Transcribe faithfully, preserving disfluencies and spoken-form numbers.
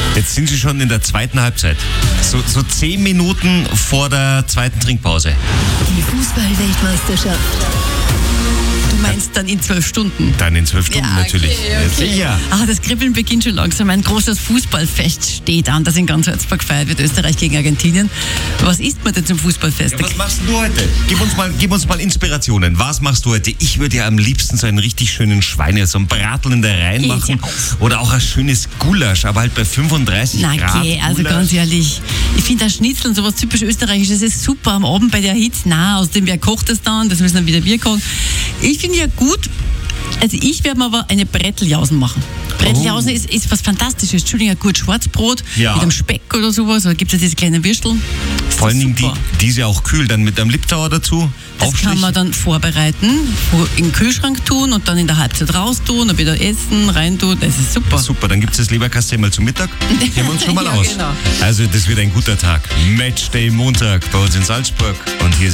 Jetzt sind Sie schon in der zweiten Halbzeit. So, so zehn Minuten vor der zweiten Trinkpause. Die Fußball-Weltmeisterschaft. Du meinst dann in zwölf Stunden? Dann in zwölf Stunden Ja, okay, natürlich. okay. Ja, sicher. Ah, das Kribbeln beginnt schon langsam. Ein großes Fußballfest steht an, das in ganz Salzburg gefeiert wird, Österreich gegen Argentinien. Was isst man denn zum Fußballfest? Ja, was machst du heute? Gib uns, mal, gib uns mal Inspirationen. Was machst du heute? Ich würde ja am liebsten so einen richtig schönen Schweine, so einen Bratel in der Reihen Geht machen. ja Oder auch ein schönes Gulasch, aber halt bei fünfunddreißig Na, Grad. okay, also Gulasch. ganz ehrlich, ich finde das Schnitzel und sowas typisch österreichisches ist super am Abend bei der Hitze. Na, aus dem wer kocht es dann? Das müssen dann wieder wir kochen. Ich finde ja gut, also ich werde mir aber eine Bretteljausen machen. Bretteljausen Oh. ist, ist was Fantastisches. Entschuldigung, ein gut Schwarzbrot Ja. mit einem Speck oder sowas. Oder gibt es ja diese kleinen Würsteln. Ist Vor allen das Dingen die, super. die ist ja auch kühl, dann mit einem Liptauer dazu. Das Aufstrich. kann man dann vorbereiten, wo- in den Kühlschrank tun und dann in der Halbzeit raus tun und wieder essen, rein tun. Das ist super. Super, dann gibt es das Leberkaste mal zum Mittag. Gehen wir uns schon mal Ja, aus. genau. Also das wird ein guter Tag. Matchday Montag bei uns in Salzburg. Und hier